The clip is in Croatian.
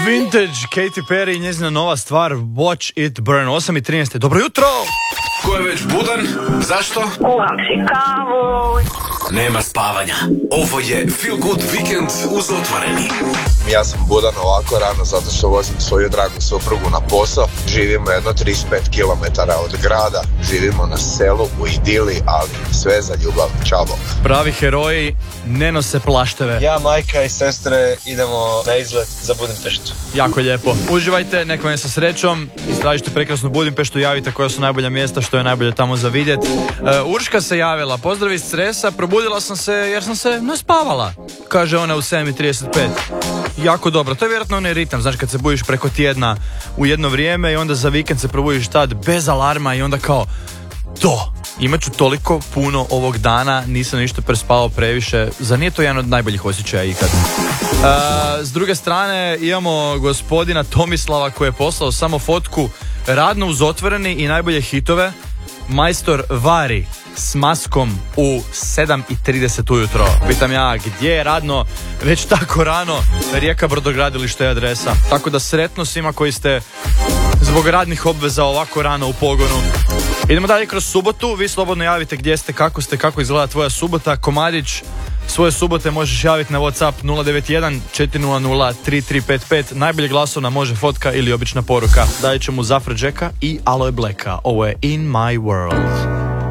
Vintage, Katy Perry i njezina nova stvar Watch It Burn, 8:13. Dobro jutro! Ko je već budan? Zašto? Kuham si kavu. Nema spavanja. Ovo je Feel Good Weekend uz Otvoreni. Ja sam budan ovako rano zato što vozim svoju dragu suprugu na posao. Živimo jedno 35 km od grada. Živimo na selu u idili, ali sve za ljubav. Ćao. Pravi heroji ne nose plašteve. Ja, majka i sestre idemo na izlet za Budimpeštu. Jako lijepo. Uživajte, nek vam je sa srećom. Istražite prekrasnu Budimpeštu, javite koja su najbolja mjesta, što je najbolje tamo za vidjet. Urška se javila, pozdrav iz Cresa, probudila sam se jer sam se naspavala, kaže ona u 7:35. Jako dobro, to je vjerojatno onaj ritam, znaš kad se budiš preko tjedna u jedno vrijeme i onda za vikend se probudiš tad bez alarma i onda kao imat ću toliko puno ovog dana, nisam ništa prespavao previše, zar nije to jedan od najboljih osjećaja ikad? S druge strane imamo gospodina Tomislava koji je poslao samo fotku radno uz Otvoreni i najbolje hitove. Majstor vari s maskom u 7:30 ujutro. Pitam ja, gdje je radno već tako rano? Rijeka brodogradilište je adresa. Tako da sretno svima koji ste zbog radnih obveza ovako rano u pogonu. Idemo dalje kroz subotu. Vi slobodno javite gdje ste, kako izgleda tvoja subota. Komadić, svoje subote možeš javiti na WhatsApp 091 400 3355. Najbolje glasovna može fotka ili obična poruka. Dalje ćemo Zafra Jacka i Aloe Blacka. Ovo je In My World.